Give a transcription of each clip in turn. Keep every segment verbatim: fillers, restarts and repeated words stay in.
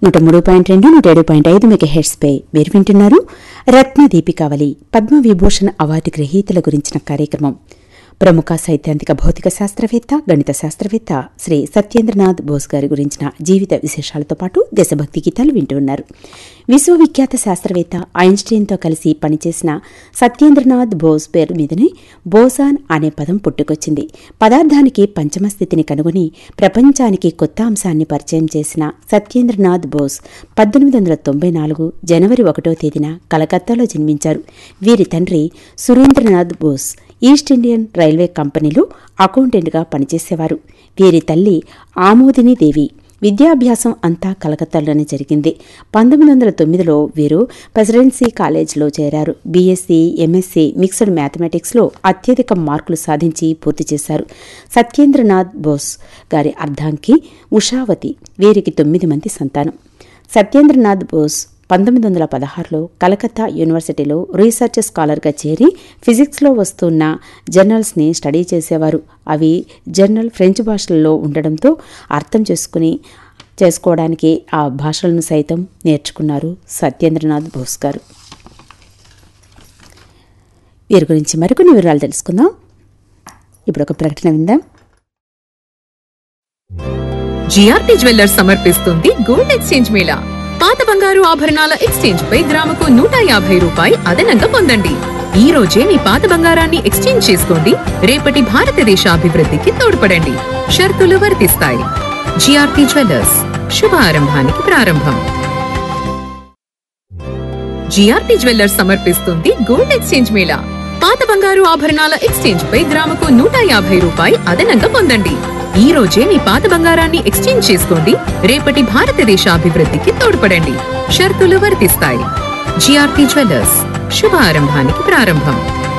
నూట మూడు పాయింట్ రెండు నూట ఏడు పాయింట్ ఐదు మెగాహెర్ట్జ్పై మీరు వింటున్నారు రత్న దీపికావళి పద్మ విభూషణ్ అవార్డు గ్రహీతల గురించిన కార్యక్రమం. ప్రముఖ సైద్ధాంతిక భౌతిక శాస్త్రవేత్త, గణిత శాస్త్రవేత్త శ్రీ సత్యేంద్రనాథ్ బోస్ గారి గురించిన జీవిత విశేషాలతో పాటు దేశభక్తి గీతాలు వింటూ ఉన్నారు. విశ్వవిఖ్యాత శాస్త్రవేత్త ఐన్స్టీన్తో కలిసి పనిచేసిన సత్యేంద్రనాథ్ బోస్ పేరు మీదనే బోసాన్ అనే పదం పుట్టుకొచ్చింది. పదార్థానికి పంచమ స్థితిని కనుగొని ప్రపంచానికి కొత్త అంశాన్ని పరిచయం చేసిన సత్యేంద్రనాథ్ బోస్ పద్దెనిమిది వందల తొంభై నాలుగు జనవరి ఒకటో తేదీన కలకత్తాలో జన్మించారు. వీరి తండ్రి Surendranath Bose east Indian railway కంపెనీలో అకౌంటెంట్గా పనిచేసేవారు. వీరి తల్లి ఆమోదిని దేవి. విద్యాభ్యాసం అంతా కలకత్తాలోనే జరిగింది. పంతొమ్మిది వందల తొమ్మిదిలో వీరు ప్రెసిడెన్సీ కాలేజ్లో చేరారు. బీఎస్సీ, ఎంఎస్సీ మిక్స్డ్ మ్యాథమెటిక్స్లో అత్యధిక మార్కులు సాధించి పూర్తి చేశారు. సత్యేంద్రనాథ్ బోస్ గారి అర్ధాంగి ఉషావతి. వీరికి తొమ్మిది మంది సంతానం. సత్యేంద్రనాథ్ బోస్ పంతొమ్మిది వందల పదహారులో కలకత్తా యూనివర్సిటీలో రీసెర్చ్ స్కాలర్గా చేరి ఫిజిక్స్లో వస్తున్న జర్నల్స్ని స్టడీ చేసేవారు. అవి జర్నల్ ఫ్రెంచ్ భాషల్లో ఉండడంతో అర్థం చేసుకుని చేసుకోవడానికి ఆ భాషలను సైతం నేర్చుకున్నారు సత్యేంద్రనాథ్ బోస్ గారు. వీరి గురించి మరికొన్ని వివరాలు తెలుసుకుందాం. ఇప్పుడు ఒక ప్రకటన విందాం. జిఆర్టీ జ్యువెల్లర్స్ సమర్పిస్తుంది గోల్డ్ ఎక్స్చేంజ్ మేళా. పాత బంగారు ఆభరణాల ఎక్స్చేంజ్ పై గ్రాముకు నూట యాభై రూపాయి అదనంగా పొందండి. ఈ రోజే మీ పాత బంగారాన్ని ఎక్స్చేంజ్ చేసుకోండి. రేపటి భారతదేశ అభివృద్ధికి తోడ్పడండి. షరతులు వర్తిస్తాయి. జిఆర్టీ జ్యువెల్లర్స్, శుభారంభానికి ప్రారంభం. జిఆర్టీ జ్యువెల్లర్స్ సమర్పిస్తుంది గోల్డ్ ఎక్స్చేంజ్ మేళా. పాత బంగారు ఆభరణాల ఎక్స్చేంజ్ పై గ్రాముకు నూట యాభై రూపాయి అదనంగా పొందండి. ఈ రోజే మీ పాత బంగారాన్ని ఎక్స్చేంజ్ చేసుకోండి. రేపటి భారతదేశ అభివృద్ధికి తోడ్పడండి. షరతులు వర్తిస్తాయి. జిఆర్టీ జ్యువెల్లర్స్, శుభారంభానికి ప్రారంభం.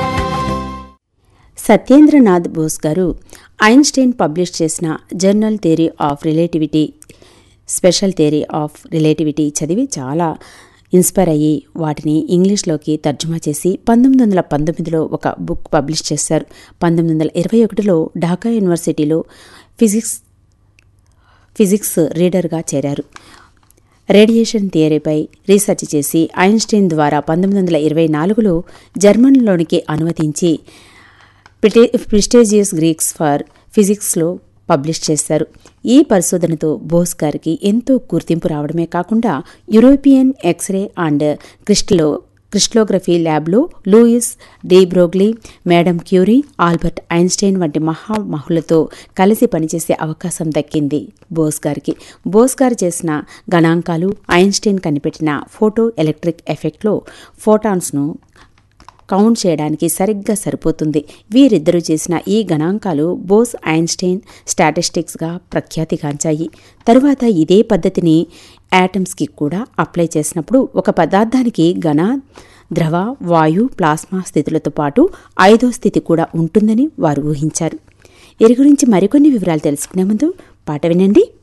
సత్యేంద్రనాథ్ బోస్ గారు ఐన్స్టైన్ పబ్లిష్ చేసిన journal theory of relativity, special theory of relativity చదివి చాలా ఇన్స్పైర్ అయ్యి వాటిని ఇంగ్లీష్లోకి తర్జుమా చేసి పంతొమ్మిది వందల పంతొమ్మిదిలో ఒక బుక్ పబ్లిష్ చేశారు. పంతొమ్మిది వందల ఇరవై ఒకటిలో ఢాకా యూనివర్సిటీలో ఫిజిక్స్ ఫిజిక్స్ రీడర్గా చేరారు. రేడియేషన్ థియరీపై రీసెర్చ్ చేసి ఐన్స్టీన్ ద్వారా పంతొమ్మిది వందల ఇరవై నాలుగులో జర్మన్లోనికి అనువదించి ప్రిస్టేజియస్ గ్రీక్స్ ఫర్ ఫిజిక్స్లో పబ్లిష్ చేశారు. ఈ పరిశోధనతో బోస్ గారికి ఎంతో గుర్తింపు రావడమే కాకుండా యూరోపియన్ ఎక్స్రే అండ్ క్రిస్టలో క్రిస్టలోగ్రఫీ ల్యాబ్లో Louis de Broglie, madam Curie, Albert Einstein వంటి మహామహులతో కలిసి పనిచేసే అవకాశం దక్కింది బోస్ గారికి. బోస్ గారు చేసిన గణాంకాలు ఐన్స్టైన్ కనిపెట్టిన ఫోటో ఎలక్ట్రిక్ ఎఫెక్ట్లో ఫోటాన్స్ను కౌంట్ చేయడానికి సరిగ్గా సరిపోతుంది. వీరిద్దరూ చేసిన ఈ గణాంకాలు బోస్ ఐన్స్టైన్ స్టాటిస్టిక్స్గా ప్రఖ్యాతిగాంచాయి. తరువాత ఇదే పద్ధతిని యాటమ్స్కి కూడా అప్లై చేసినప్పుడు ఒక పదార్థానికి ఘన, ద్రవ, వాయు, ప్లాస్మా స్థితులతో పాటు ఐదో స్థితి కూడా ఉంటుందని వారు ఊహించారు. వీరి గురించి మరికొన్ని వివరాలు తెలుసుకునే ముందు పాట వినండి.